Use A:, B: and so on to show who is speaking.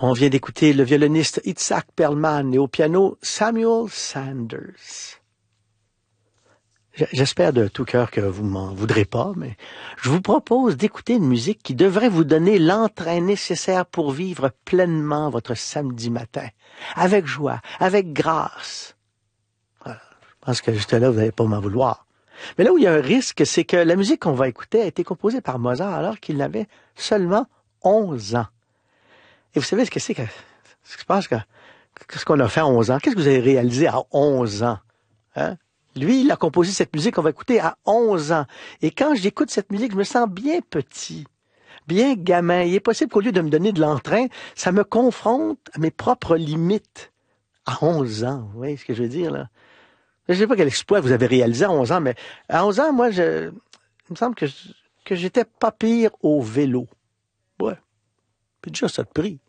A: On vient d'écouter le violoniste Itzhak Perlman et au piano Samuel Sanders. J'espère de tout cœur que vous m'en voudrez pas, mais je vous propose d'écouter une musique qui devrait vous donner l'entrain nécessaire pour vivre pleinement votre samedi matin, avec joie, avec grâce. Voilà. Je pense que juste là, vous n'allez pas m'en vouloir. Mais là où il y a un risque, c'est que la musique qu'on va écouter a été composée par Mozart alors qu'il avait seulement 11 ans. Et vous savez ce que c'est que ce qui se passe qu'est-ce qu'on a fait à 11 ans? Qu'est-ce que vous avez réalisé à 11 ans? Hein? Lui, il a composé cette musique qu'on va écouter à 11 ans. Et quand j'écoute cette musique, je me sens bien petit, bien gamin. Il est possible qu'au lieu de me donner de l'entrain, ça me confronte à mes propres limites. À 11 ans, vous voyez ce que je veux dire, là? Je ne sais pas quel exploit vous avez réalisé à 11 ans, mais à 11 ans, moi, il me semble que j'étais pas pire au vélo. Ouais. Puis déjà, ça de prix.